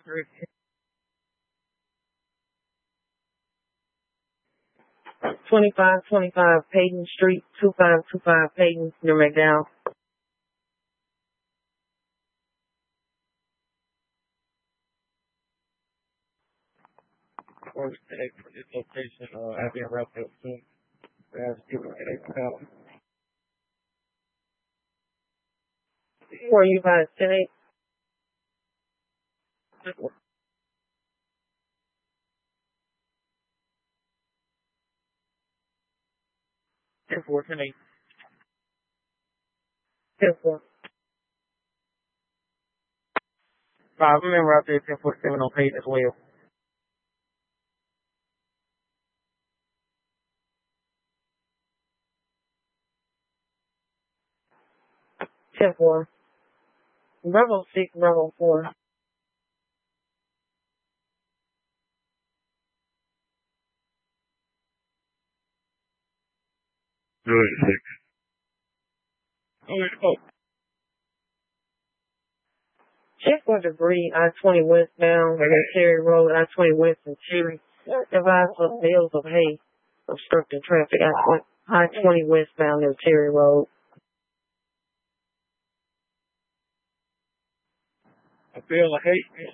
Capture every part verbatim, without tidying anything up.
twenty-five twenty-five Peyton Street, two five two five Peyton, near McDowell. Or today for this location, uh, I've been wrapped up soon. As people get out. Where you guys today? ten four, ten eight. ten four. Five, I remember out there ten four seven on page as well. ten four. Bravo six, Bravo four. Good six. Oh, Check for debris, I twenty westbound, Terry Road, I twenty west and Cherry. Advise of bales of hay obstructing traffic. I twenty westbound near Terry Road. I feel like hate.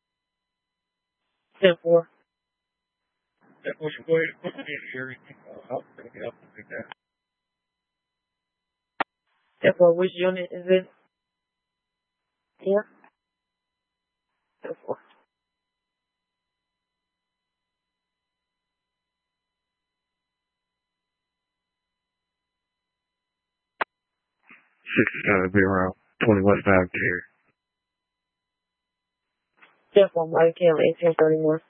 ten four. That was your way to put it in here. I'll pick it up and pick that. ten four, which unit is it? Four? ten four. Six is gotta be around twenty west five here. ten four, Mike Kelly, eighteen thirty-one.